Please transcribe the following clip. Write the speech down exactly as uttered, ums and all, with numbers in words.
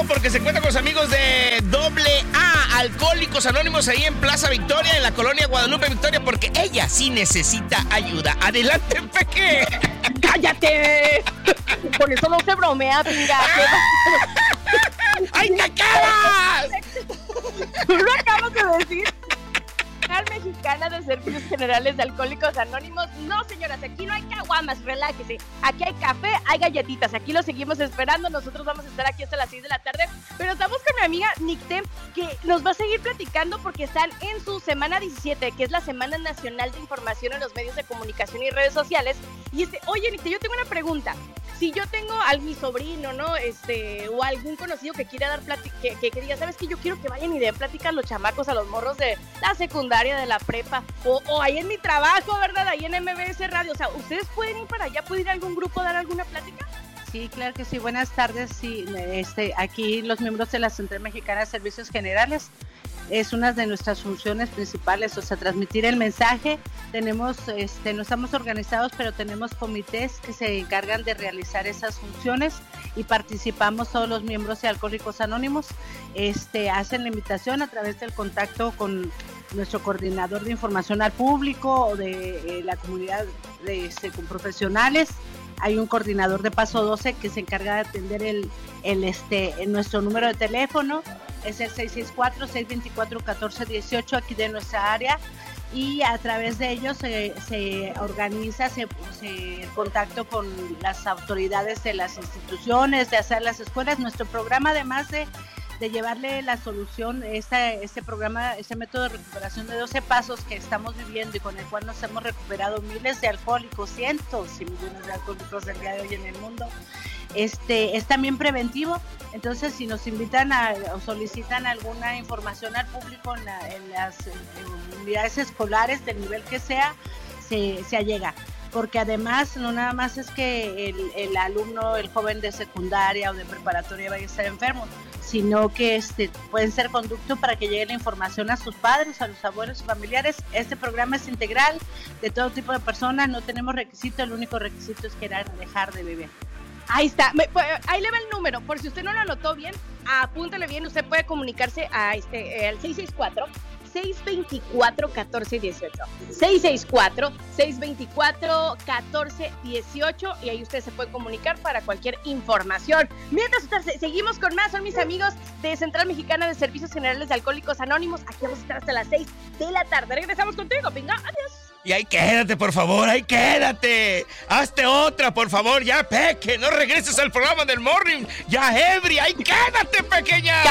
porque se encuentra con los amigos de Doble A, Alcohólicos Anónimos, ahí en Plaza Victoria, en la colonia Guadalupe Victoria, porque ella sí necesita ayuda. ¡Adelante, Peque! ¡Cállate! Por eso no se bromea, pinga. ¡Ay, te acabas! ¿Tú lo acabas de decir? Mexicana de Servicios Generales de Alcohólicos Anónimos. No, señoras, aquí no hay caguamas, relájese. Aquí hay café, hay galletitas. Aquí lo seguimos esperando. Nosotros vamos a estar aquí hasta las seis de la tarde. Pero estamos con mi amiga Nicte, que nos va a seguir platicando porque están en su semana diecisiete, que es la Semana Nacional de Información en los Medios de Comunicación y Redes Sociales. Y este, oye, Nicte, yo tengo una pregunta. Si yo tengo a mi sobrino, ¿no? Este, o algún conocido que quiera dar plática, que, que, que diga, ¿sabes qué? Yo quiero que vayan y den plática a los chamacos, a los morros de la secundaria, de la prepa, o, o ahí en mi trabajo, ¿verdad? Ahí en M B S Radio. O sea, ¿ustedes pueden ir para allá? ¿Puede ir a algún grupo a dar alguna plática? Sí, claro que sí. Buenas tardes. Sí, este, aquí los miembros de la Central Mexicana de Servicios Generales. Es una de nuestras funciones principales, o sea, transmitir el mensaje. Tenemos, este, no estamos organizados, pero tenemos comités que se encargan de realizar esas funciones y participamos todos los miembros de Alcohólicos Anónimos. Este, hacen la invitación a través del contacto con nuestro coordinador de información al público o de eh, la comunidad de, este, con profesionales. Hay un coordinador de Paso doce que se encarga de atender el, el, este, en nuestro número de teléfono. Es el seis seis cuatro, seis dos cuatro, uno cuatro uno ocho aquí de nuestra área, y a través de ellos se, se organiza se, se, el contacto con las autoridades de las instituciones, de hacer las escuelas. Nuestro programa, además de, de llevarle la solución, este, este programa, este método de recuperación de doce pasos que estamos viviendo y con el cual nos hemos recuperado miles de alcohólicos, cientos y millones de alcohólicos del día de hoy en el mundo, Este, es también preventivo. Entonces, si nos invitan a, o solicitan alguna información al público en, la, en las en unidades escolares del nivel que sea, se, se allega. Porque además, no nada más es que el, el alumno, el joven de secundaria o de preparatoria vaya a estar enfermo, sino que este, pueden ser conducto para que llegue la información a sus padres, a los abuelos, familiares. Este programa es integral de todo tipo de personas, no tenemos requisito, el único requisito es querer dejar de beber. Ahí está, Me, pues, ahí le va el número, por si usted no lo anotó bien, apúntale bien, usted puede comunicarse a este, eh, al seis seis cuatro, seis dos cuatro, uno cuatro uno ocho, seis seis cuatro, seis dos cuatro, uno cuatro uno ocho, y ahí usted se puede comunicar para cualquier información. Mientras seguimos con más, son mis amigos de Central Mexicana de Servicios Generales de Alcohólicos Anónimos. Aquí vamos a estar hasta las seis de la tarde. Regresamos contigo, pinga, adiós. Y ahí quédate, por favor, ahí quédate. Hazte otra, por favor, ya, Peque. No regreses al programa del morning. Ya, ebria, ahí quédate, pequeña.